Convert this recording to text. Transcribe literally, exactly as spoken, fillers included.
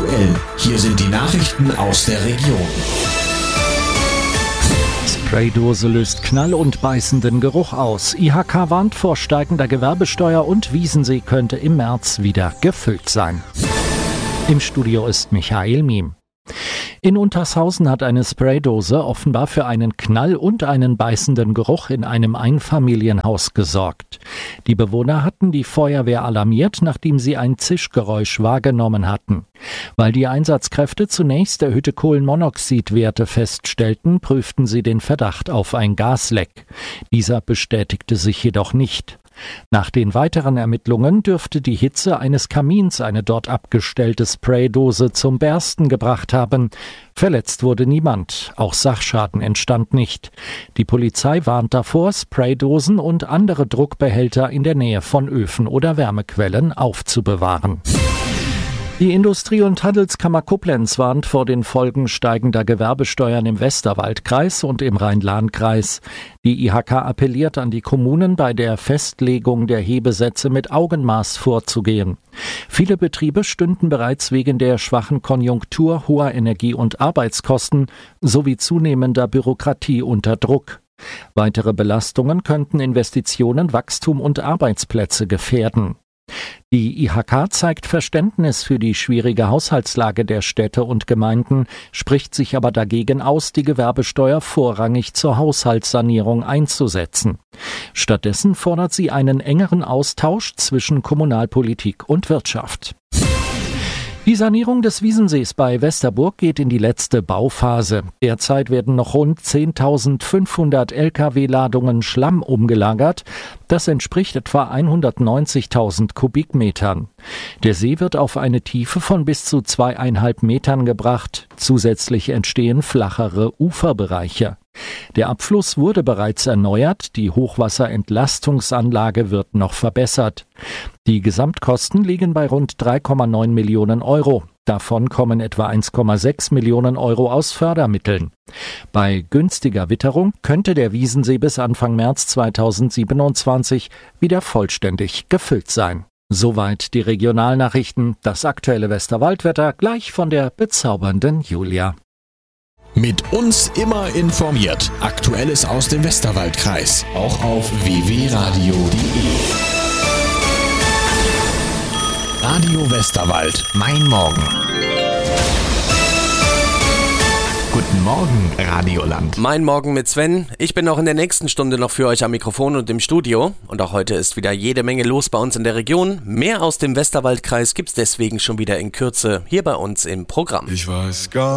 aktuell. Hier sind die Nachrichten aus der Region. Spraydose löst Knall- und beißenden Geruch aus. I H K warnt vor steigender Gewerbesteuer und Wiesensee könnte im März wieder gefüllt sein. Im Studio ist Michael Miem. In Untershausen hat eine Spraydose offenbar für einen Knall und einen beißenden Geruch in einem Einfamilienhaus gesorgt. Die Bewohner hatten die Feuerwehr alarmiert, nachdem sie ein Zischgeräusch wahrgenommen hatten. Weil die Einsatzkräfte zunächst erhöhte Kohlenmonoxidwerte feststellten, prüften sie den Verdacht auf ein Gasleck. Dieser bestätigte sich jedoch nicht. Nach den weiteren Ermittlungen dürfte die Hitze eines Kamins eine dort abgestellte Spraydose zum Bersten gebracht haben. Verletzt wurde niemand, auch Sachschaden entstand nicht. Die Polizei warnt davor, Spraydosen und andere Druckbehälter in der Nähe von Öfen oder Wärmequellen aufzubewahren. Die Industrie- und Handelskammer Koblenz warnt vor den Folgen steigender Gewerbesteuern im Westerwaldkreis und im Rhein-Lahn-Kreis. Die I H K appelliert an die Kommunen, bei der Festlegung der Hebesätze mit Augenmaß vorzugehen. Viele Betriebe stünden bereits wegen der schwachen Konjunktur, hoher Energie- und Arbeitskosten sowie zunehmender Bürokratie unter Druck. Weitere Belastungen könnten Investitionen, Wachstum und Arbeitsplätze gefährden. Die I H K zeigt Verständnis für die schwierige Haushaltslage der Städte und Gemeinden, spricht sich aber dagegen aus, die Gewerbesteuer vorrangig zur Haushaltssanierung einzusetzen. Stattdessen fordert sie einen engeren Austausch zwischen Kommunalpolitik und Wirtschaft. Die Sanierung des Wiesensees bei Westerburg geht in die letzte Bauphase. Derzeit werden noch rund zehntausendfünfhundert L K W-Ladungen Schlamm umgelagert. Das entspricht etwa hundertneunzigtausend Kubikmetern. Der See wird auf eine Tiefe von bis zu zweieinhalb Metern gebracht. Zusätzlich entstehen flachere Uferbereiche. Der Abfluss wurde bereits erneuert, die Hochwasserentlastungsanlage wird noch verbessert. Die Gesamtkosten liegen bei rund drei Komma neun Millionen Euro. Davon kommen etwa eins Komma sechs Millionen Euro aus Fördermitteln. Bei günstiger Witterung könnte der Wiesensee bis Anfang März zweitausendsiebenundzwanzig wieder vollständig gefüllt sein. Soweit die Regionalnachrichten, das aktuelle Westerwaldwetter gleich von der bezaubernden Julia. Mit uns immer informiert. Aktuelles aus dem Westerwaldkreis. Auch auf w w punkt radio punkt de. Radio Westerwald. Mein Morgen. Guten Morgen, Radioland. Mein Morgen mit Sven. Ich bin auch in der nächsten Stunde noch für euch am Mikrofon und im Studio. Und auch heute ist wieder jede Menge los bei uns in der Region. Mehr aus dem Westerwaldkreis gibt's deswegen schon wieder in Kürze hier bei uns im Programm. Ich weiß gar